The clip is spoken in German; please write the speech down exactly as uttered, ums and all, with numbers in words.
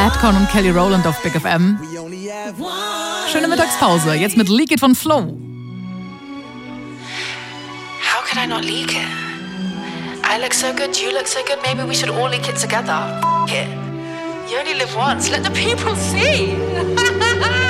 Madcon und Kelly Rowland auf Big F M. Schöne Mittagspause, jetzt mit Leak It von Flo. How could I not leak it? I look so good, you look so good, maybe we should all leak it together. F it. You only live once, let the people see.